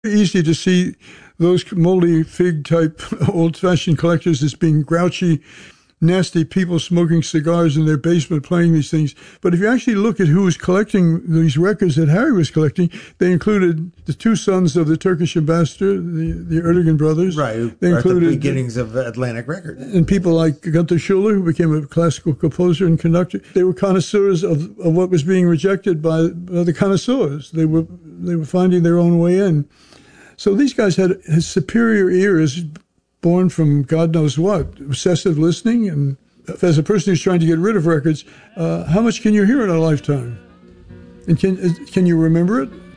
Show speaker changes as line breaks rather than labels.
Easy to see those moldy fig type old-fashioned collectors as being grouchy, nasty people smoking cigars in their basement playing these things. But if you actually look at who was collecting these records that Harry was collecting, they included the two sons of the Turkish ambassador, the Erdogan brothers.
Right,
they included
the beginnings of Atlantic Records.
And people like Gunther Schuller, who became a classical composer and conductor. They were connoisseurs of what was being rejected by the connoisseurs. They were finding their own way in. So these guys had superior ears, born from God knows what, obsessive listening. And as a person who's trying to get rid of records, how much can you hear in a lifetime? And can you remember it?